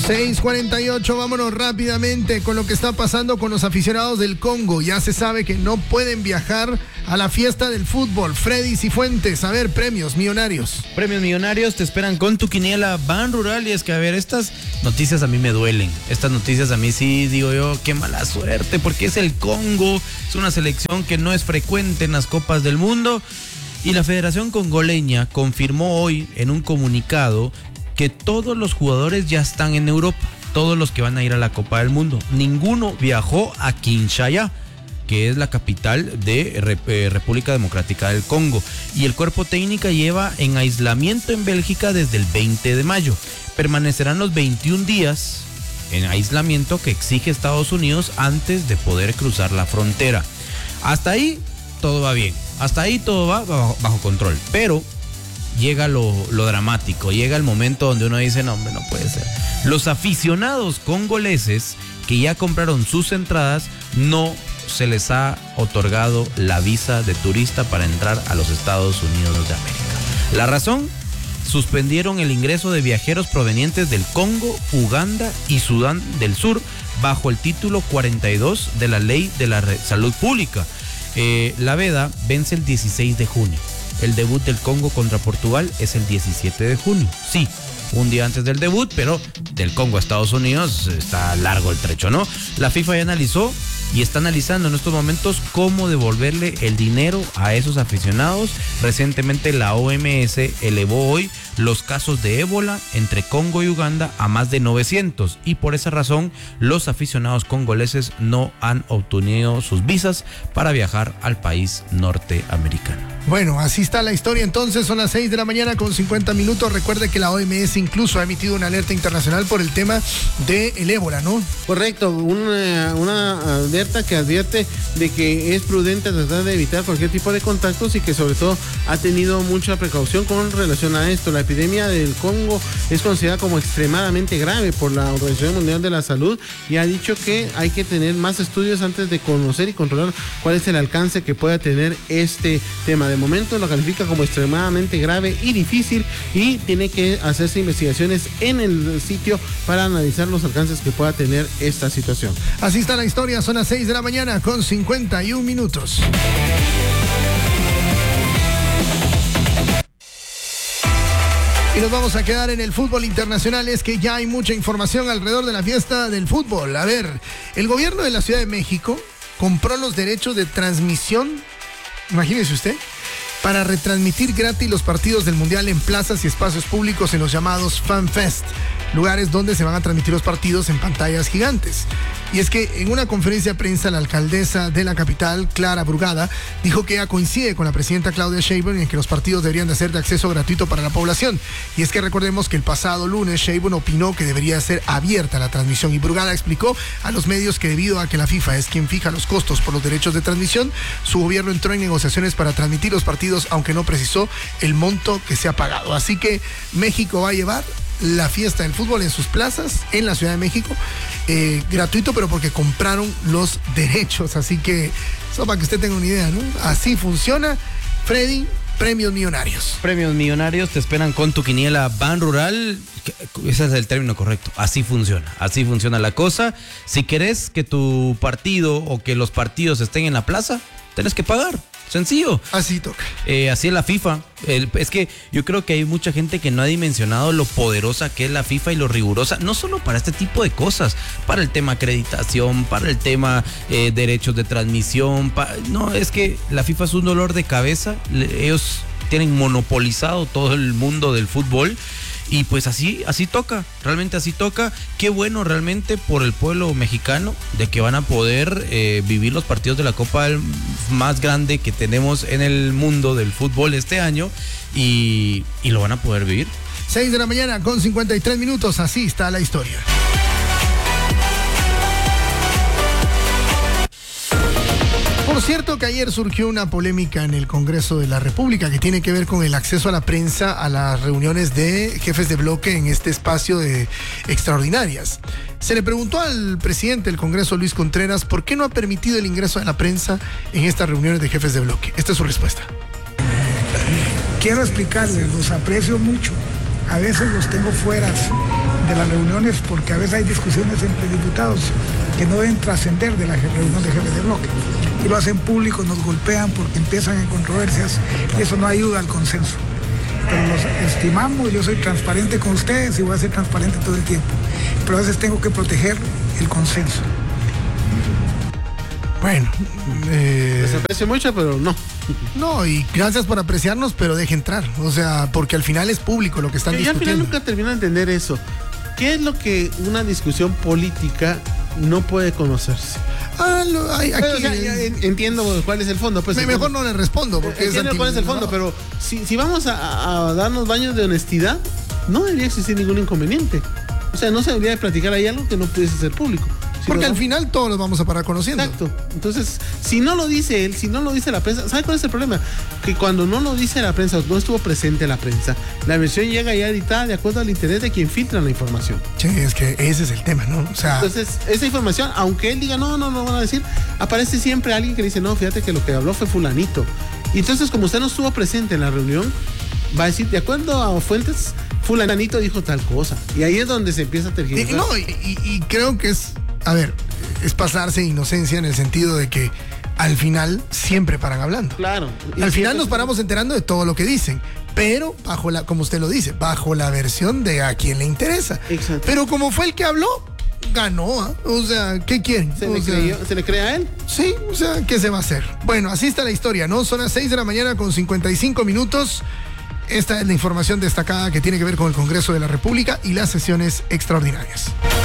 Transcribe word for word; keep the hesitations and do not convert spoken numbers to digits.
seis cuarenta y ocho, vámonos rápidamente con lo que está pasando con los aficionados del Congo. Ya se sabe que no pueden viajar a la fiesta del fútbol. Freddy Cifuentes, a ver, premios millonarios. Premios millonarios te esperan con tu quiniela Ban Rural. Y es que, a ver, estas noticias a mí me duelen. Estas noticias a mí sí, digo yo, qué mala suerte, porque es el Congo, es una selección que no es frecuente en las Copas del Mundo. Y la Federación Congoleña confirmó hoy en un comunicado que todos los jugadores ya están en Europa, todos los que van a ir a la Copa del Mundo. Ninguno viajó a Kinshasa, que es la capital de Rep- eh, República Democrática del Congo. Y el cuerpo técnico lleva en aislamiento en Bélgica desde el veinte de mayo. Permanecerán los veintiún días en aislamiento que exige Estados Unidos antes de poder cruzar la frontera. Hasta ahí todo va bien, hasta ahí todo va bajo, bajo control, pero llega lo, lo dramático, llega el momento donde uno dice, no hombre, no puede ser. Los aficionados congoleses que ya compraron sus entradas, no se les ha otorgado la visa de turista para entrar a los Estados Unidos de América. La razón: suspendieron el ingreso de viajeros provenientes del Congo, Uganda y Sudán del Sur bajo el título cuarenta y dos de la Ley de la Salud Pública. Eh, la veda vence el dieciséis de junio. El debut del Congo contra Portugal es el diecisiete de junio. Sí, un día antes del debut, pero del Congo a Estados Unidos está largo el trecho, ¿no? La FIFA ya analizó y está analizando en estos momentos cómo devolverle el dinero a esos aficionados. Recientemente la O M S elevó hoy los casos de ébola entre Congo y Uganda a más de novecientos, y por esa razón los aficionados congoleses no han obtenido sus visas para viajar al país norteamericano. Bueno, así está la historia entonces, son las seis de la mañana con cincuenta minutos. Recuerde que la O M S incluso ha emitido una alerta internacional por el tema del ébola, ¿no? Correcto, una, una alerta que advierte de que es prudente tratar de evitar cualquier tipo de contactos y que sobre todo ha tenido mucha precaución con relación a esto. La epidemia del Congo es considerada como extremadamente grave por la Organización Mundial de la Salud y ha dicho que hay que tener más estudios antes de conocer y controlar cuál es el alcance que pueda tener este tema. De momento lo califica como extremadamente grave y difícil y tiene que hacerse investigaciones en el sitio para analizar los alcances que pueda tener esta situación. Así está la historia, son las seis de la mañana con cincuenta y un minutos. Y nos vamos a quedar en el fútbol internacional. Es que ya hay mucha información alrededor de la fiesta del fútbol. A ver, el gobierno de la Ciudad de México compró los derechos de transmisión, imagínese usted, para retransmitir gratis los partidos del Mundial en plazas y espacios públicos en los llamados FanFest, lugares donde se van a transmitir los partidos en pantallas gigantes. Y es que en una conferencia de prensa la alcaldesa de la capital, Clara Brugada, dijo que ella coincide con la presidenta Claudia Sheinbaum en que los partidos deberían de ser de acceso gratuito para la población. Y es que recordemos que el pasado lunes Sheinbaum opinó que debería ser abierta la transmisión, y Brugada explicó a los medios que debido a que la FIFA es quien fija los costos por los derechos de transmisión, su gobierno entró en negociaciones para transmitir los partidos, aunque no precisó el monto que se ha pagado. Así que México va a llevar la fiesta del fútbol en sus plazas en la Ciudad de México, eh, gratuito, pero porque compraron los derechos. Así que eso para que usted tenga una idea, ¿no? Así funciona. Freddy, premios millonarios. Premios millonarios te esperan con tu quiniela Ban Rural. Ese es el término correcto. Así funciona. Así funciona la cosa. Si querés que tu partido o que los partidos estén en la plaza, tenés que pagar. Sencillo. Así toca. Eh, así es la FIFA. El, es que yo creo que hay mucha gente que no ha dimensionado lo poderosa que es la FIFA y lo rigurosa, no solo para este tipo de cosas, para el tema acreditación, para el tema eh, derechos de transmisión. Pa, no, es que la FIFA es un dolor de cabeza. Le, ellos tienen monopolizado todo el mundo del fútbol. Y pues así, así toca, realmente así toca. Qué bueno realmente por el pueblo mexicano de que van a poder eh, vivir los partidos de la Copa más grande que tenemos en el mundo del fútbol este año, y, y lo van a poder vivir. seis de la mañana con cincuenta y tres minutos, así está la historia. Por cierto que ayer surgió una polémica en el Congreso de la República que tiene que ver con el acceso a la prensa a las reuniones de jefes de bloque en este espacio de extraordinarias. Se le preguntó al presidente del Congreso, Luis Contreras, por qué no ha permitido el ingreso de la prensa en estas reuniones de jefes de bloque. Esta es su respuesta. Quiero explicarles, los aprecio mucho. A veces los tengo fuera de las reuniones, porque a veces hay discusiones entre diputados que no deben trascender de la reunión de jefes de bloque. Y lo hacen público, nos golpean porque empiezan en controversias y eso no ayuda al consenso. Pero los estimamos, yo soy transparente con ustedes y voy a ser transparente todo el tiempo. Pero a veces tengo que proteger el consenso. Bueno, eh... les aprecio mucho, pero no. No, y gracias por apreciarnos, pero deje entrar. O sea, porque al final es público lo que están Yo discutiendo. al final nunca termino de entender eso. ¿Qué es lo que una discusión política no puede conocerse? Ah, lo, hay, aquí, pero, o sea, ya entiendo cuál es el fondo. Pues, me, mejor no le respondo porque entiendo es cuál es el fondo, pero si, si vamos a, a darnos baños de honestidad, no debería existir ningún inconveniente. O sea, no se debería de platicar ahí algo que no pudiese ser público. Si porque al vamos... final todos los vamos a parar conociendo. Exacto. Entonces, si no lo dice él, si no lo dice la prensa, ¿sabe cuál es el problema? Que cuando no lo dice la prensa o no estuvo presente la prensa, la versión llega ya editada de acuerdo al interés de quien filtra la información. Sí, es que ese es el tema, ¿no? O sea, entonces, esa información, aunque él diga, no, no, no van a decir, aparece siempre alguien que dice, no, fíjate que lo que habló fue fulanito. Y entonces, como usted no estuvo presente en la reunión, va a decir, de acuerdo a fuentes, fulanito dijo tal cosa. Y ahí es donde se empieza a tergiversar. Y, no, y, y, y creo que es, a ver, es pasarse inocencia en el sentido de que al final siempre paran hablando. Claro. Al final nos paramos enterando de todo lo que dicen, pero bajo la, como usted lo dice, bajo la versión de a quien le interesa. Exacto. Pero como fue el que habló, ganó, ¿eh? O sea, ¿qué quieren? ¿Se o le, sea, creyó, ¿Se le cree a él? Sí, o sea, ¿qué se va a hacer? Bueno, así está la historia, ¿no? Son las seis de la mañana con cincuenta y cinco minutos. Esta es la información destacada que tiene que ver con el Congreso de la República y las sesiones extraordinarias.